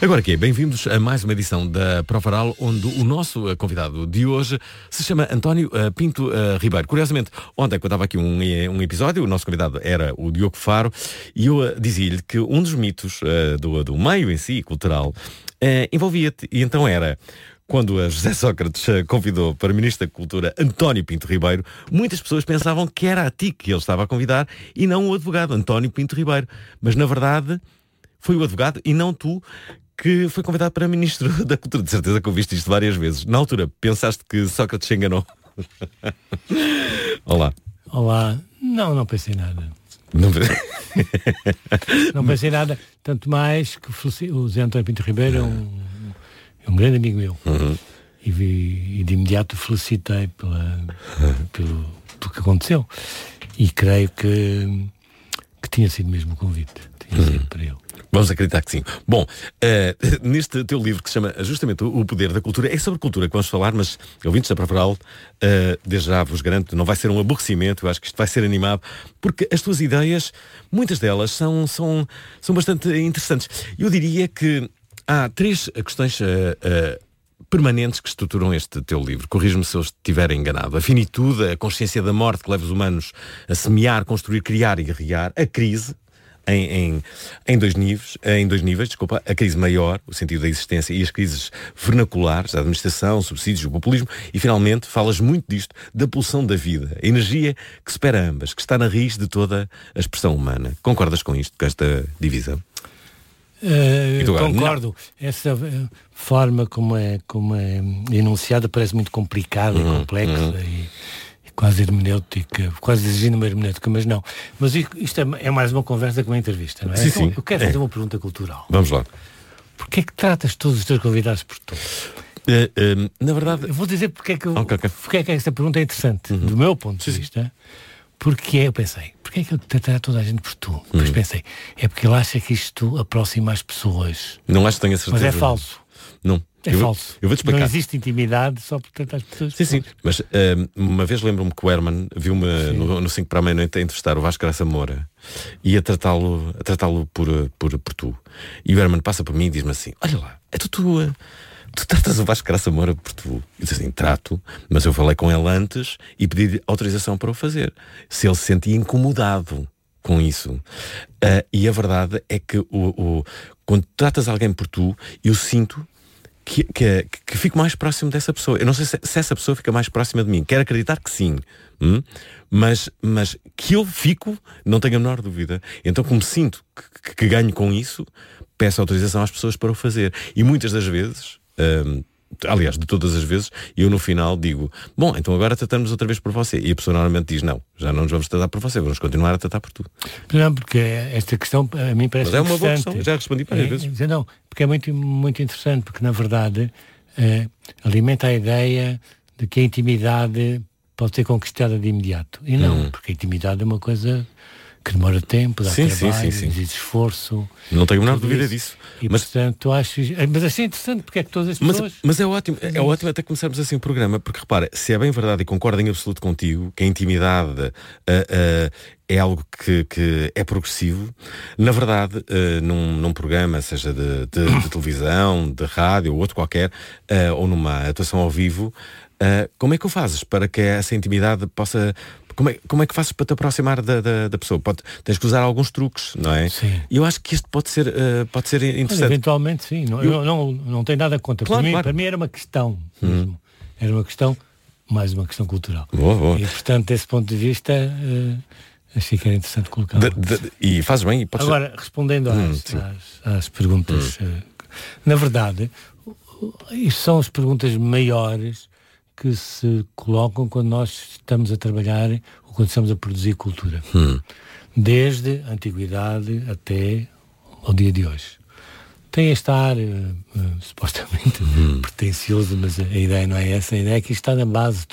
Agora que bem-vindos a mais uma edição da Prova Oral, onde o nosso convidado de hoje se chama António Pinto Ribeiro. Curiosamente, ontem quando estava aqui um episódio, o nosso convidado era o Diogo Faro, e eu dizia-lhe que um dos mitos do meio em si, cultural, envolvia-te, e então era... Quando a José Sócrates convidou para o Ministro da Cultura António Pinto Ribeiro, muitas pessoas pensavam que era a ti que ele estava a convidar e não o advogado António Pinto Ribeiro. Mas, na verdade, foi o advogado e não tu que foi convidado para Ministro da Cultura. De certeza que ouviste isto várias vezes. Na altura, pensaste que Sócrates se enganou? Olá. Olá. Não pensei nada. Não pensei nada. Tanto mais que o Zé António Pinto Ribeiro é um grande amigo meu. E de imediato felicitei pelo que aconteceu. E creio que tinha sido mesmo o convite. Tinha sido para ele. Vamos acreditar que sim. Bom, neste teu livro que se chama justamente O Poder da Cultura, é sobre cultura que vamos falar, mas ouvintes da Prova Oral, desde já vos garanto, não vai ser um aborrecimento, eu acho que isto vai ser animado, porque as tuas ideias, muitas delas são bastante interessantes. Eu diria que há três questões permanentes que estruturam este teu livro. Corrijo-me se eu estiver enganado. A finitude, a consciência da morte que leva os humanos a semear, construir, criar e guerrear. A crise, em dois níveis, a crise maior, o sentido da existência, e as crises vernaculares, a administração, o subsídios, o populismo, e finalmente falas muito disto, da pulsão da vida, a energia que supera ambas, que está na raiz de toda a expressão humana. Concordas com isto, com esta divisão? Concordo. Essa forma como é enunciada parece muito complicada e complexa e quase hermenêutica, quase exigindo uma hermenêutica, mas não. Mas isto é mais uma conversa que uma entrevista, não é? Sim, então, sim. Eu quero fazer uma pergunta cultural. Vamos lá. Porquê é que tratas todos os teus convidados por tu? Na verdade... Eu vou dizer porque é que esta pergunta é interessante, do meu ponto de vista. Porque eu pensei, porquê é que eu tratar toda a gente por tu? Depois pensei, é porque ele acha que isto aproxima as pessoas. Não acho que tenha certeza. Mas é falso. Não. É falso. Eu vou-te explicar. Não existe intimidade só por tratar as pessoas. Sim. Mas uma vez lembro-me que o Herman viu-me no 5 para a meia-noite a entrevistar o Vasco Graça Moura e a tratá-lo por tu. E o Herman passa por mim e diz-me assim, olha lá, tu tratas o Vasco Graça Moura por tu. E diz assim, trato, mas eu falei com ele antes e pedi autorização para o fazer. Se ele se sentia incomodado com isso. E a verdade é que quando tratas alguém por tu, eu sinto que fico mais próximo dessa pessoa. Eu não sei se essa pessoa fica mais próxima de mim. Quero acreditar que sim. Mas que eu fico, não tenho a menor dúvida. Então, como sinto que ganho com isso, peço autorização às pessoas para o fazer. E muitas das vezes... aliás, de todas as vezes, eu no final digo, bom, então agora tratamos outra vez por você. E a pessoa normalmente diz, não, já não nos vamos tratar por você, vamos continuar a tratar por tu. Não, porque esta questão a mim parece interessante. Mas é uma boa questão, eu já respondi várias vezes. Não, porque é muito, muito interessante, porque na verdade alimenta a ideia de que a intimidade pode ser conquistada de imediato. E não, porque a intimidade é uma coisa que demora tempo, dá trabalho, exige esforço. Não tenho a menor dúvida disso. E portanto mas achei interessante porque é que todas as pessoas... Mas é ótimo até começarmos assim o programa, porque repara, se é bem verdade e concordo em absoluto contigo, que a intimidade é algo que é progressivo, na verdade, num programa, seja de televisão, de rádio ou outro qualquer, ou numa atuação ao vivo, como é que o fazes para que essa intimidade possa... Como é que fazes para te aproximar da pessoa? Tens que usar alguns truques, não é? Sim. E eu acho que isto pode ser interessante. Mas, eventualmente, sim. Não tem nada contra. Claro. Para mim era uma questão mesmo. Era uma questão, mais uma questão cultural. Boa. E, portanto, desse ponto de vista, achei que era interessante colocar. E fazes bem. Agora, respondendo às perguntas, na verdade, isto são as perguntas maiores que se colocam quando nós estamos a trabalhar ou quando estamos a produzir cultura. Desde a antiguidade até ao dia de hoje. Tem este ar supostamente pretencioso, mas a ideia não é essa. A ideia é que isto está na base